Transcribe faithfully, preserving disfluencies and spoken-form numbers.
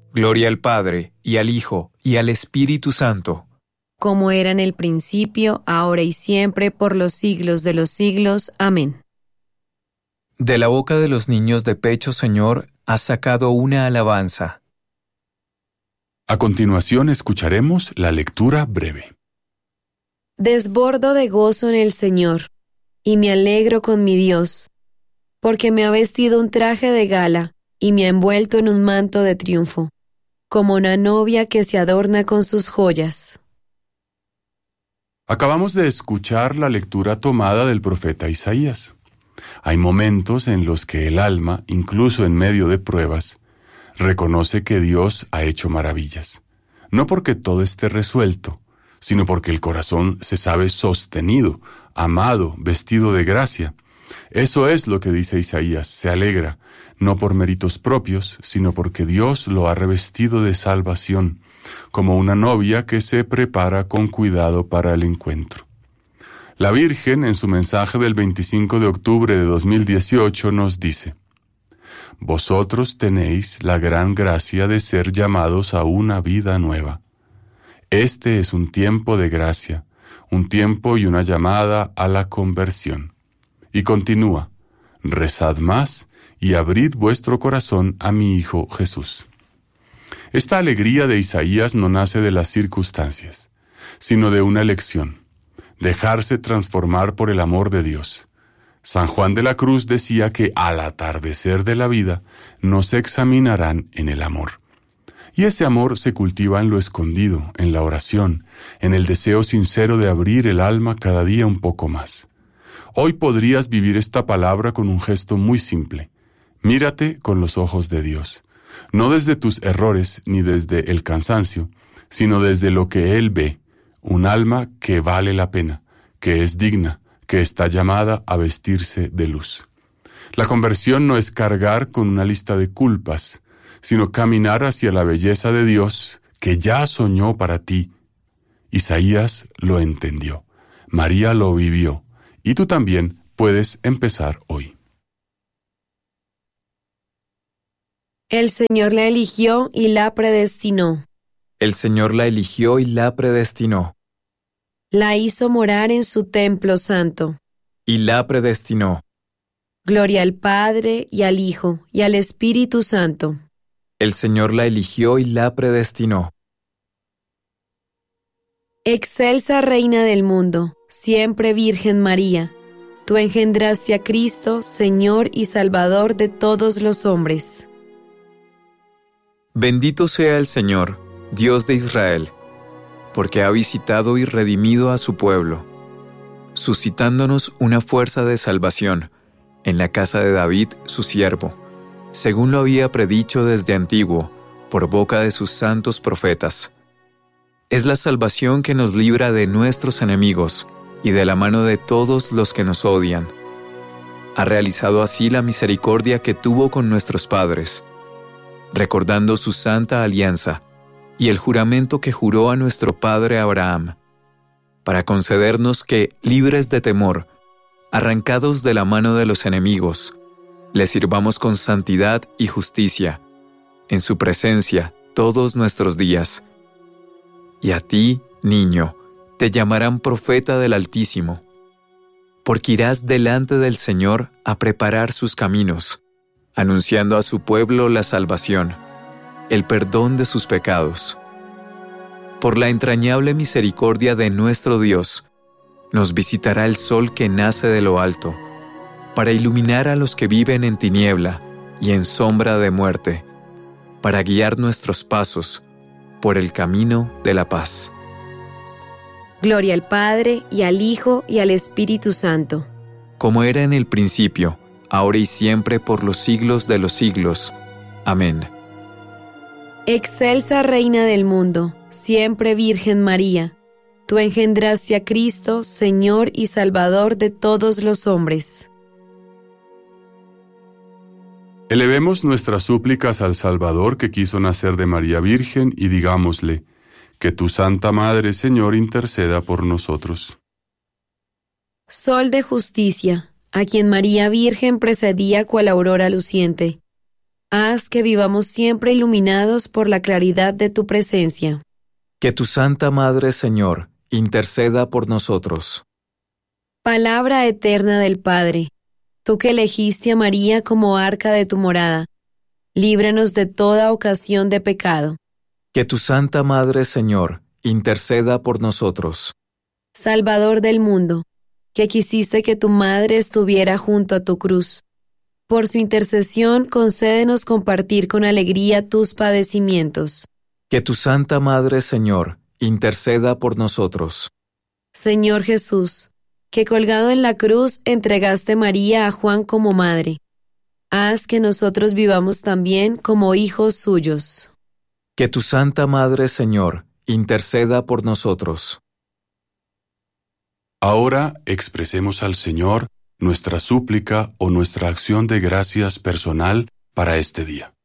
Gloria al Padre, y al Hijo, y al Espíritu Santo. Como era en el principio, ahora y siempre, por los siglos de los siglos. Amén. De la boca de los niños de pecho, Señor, has sacado una alabanza. A continuación escucharemos la lectura breve. Desbordo de gozo en el Señor, y me alegro con mi Dios, porque me ha vestido un traje de gala, y me ha envuelto en un manto de triunfo, como una novia que se adorna con sus joyas. Acabamos de escuchar la lectura tomada del profeta Isaías. Hay momentos en los que el alma, incluso en medio de pruebas, reconoce que Dios ha hecho maravillas. No porque todo esté resuelto, sino porque el corazón se sabe sostenido, amado, vestido de gracia. Eso es lo que dice Isaías, se alegra, no por méritos propios, sino porque Dios lo ha revestido de salvación, como una novia que se prepara con cuidado para el encuentro. La Virgen, en su mensaje del veinticinco de octubre de dos mil dieciocho, nos dice: Vosotros tenéis la gran gracia de ser llamados a una vida nueva. Este es un tiempo de gracia, un tiempo y una llamada a la conversión. Y continúa: rezad más y abrid vuestro corazón a mi Hijo Jesús. Esta alegría de Isaías no nace de las circunstancias, sino de una elección: dejarse transformar por el amor de Dios. San Juan de la Cruz decía que al atardecer de la vida nos examinarán en el amor. Y ese amor se cultiva en lo escondido, en la oración, en el deseo sincero de abrir el alma cada día un poco más. Hoy podrías vivir esta palabra con un gesto muy simple. Mírate con los ojos de Dios, no desde tus errores ni desde el cansancio, sino desde lo que Él ve, un alma que vale la pena, que es digna, que está llamada a vestirse de luz. La conversión no es cargar con una lista de culpas, sino caminar hacia la belleza de Dios que ya soñó para ti. Isaías lo entendió, María lo vivió, y tú también puedes empezar hoy. El Señor la eligió y la predestinó. El Señor la eligió y la predestinó. La hizo morar en su templo santo. Y la predestinó. Gloria al Padre, y al Hijo, y al Espíritu Santo. El Señor la eligió y la predestinó. Excelsa Reina del mundo, siempre Virgen María, tú engendraste a Cristo, Señor y Salvador de todos los hombres. Bendito sea el Señor, Dios de Israel, porque ha visitado y redimido a su pueblo, suscitándonos una fuerza de salvación en la casa de David, su siervo, según lo había predicho desde antiguo, por boca de sus santos profetas. Es la salvación que nos libra de nuestros enemigos y de la mano de todos los que nos odian. Ha realizado así la misericordia que tuvo con nuestros padres, recordando su santa alianza y el juramento que juró a nuestro padre Abraham, para concedernos que, libres de temor, arrancados de la mano de los enemigos, le sirvamos con santidad y justicia, en su presencia todos nuestros días. Y a ti, niño, te llamarán profeta del Altísimo, porque irás delante del Señor a preparar sus caminos, anunciando a su pueblo la salvación, el perdón de sus pecados. Por la entrañable misericordia de nuestro Dios, nos visitará el sol que nace de lo alto, para iluminar a los que viven en tiniebla y en sombra de muerte, para guiar nuestros pasos por el camino de la paz. Gloria al Padre, y al Hijo, y al Espíritu Santo. Como era en el principio, ahora y siempre, por los siglos de los siglos. Amén. Excelsa Reina del mundo, siempre Virgen María, tú engendraste a Cristo, Señor y Salvador de todos los hombres. Elevemos nuestras súplicas al Salvador que quiso nacer de María Virgen y digámosle: que tu Santa Madre, Señor, interceda por nosotros. Sol de justicia, a quien María Virgen precedía cual aurora luciente, Haz que vivamos siempre iluminados por la claridad de tu presencia. Que tu Santa Madre, Señor, interceda por nosotros. Palabra eterna del Padre, tú que elegiste a María como arca de tu morada, líbranos de toda ocasión de pecado. Que tu Santa Madre, Señor, interceda por nosotros. Salvador del mundo, que quisiste que tu Madre estuviera junto a tu cruz. Por su intercesión, concédenos compartir con alegría tus padecimientos. Que tu Santa Madre, Señor, interceda por nosotros. Señor Jesús, que colgado en la cruz entregaste María a Juan como madre, haz que nosotros vivamos también como hijos suyos. Que tu Santa Madre, Señor, interceda por nosotros. Ahora expresemos al Señor nuestra súplica o nuestra acción de gracias personal para este día.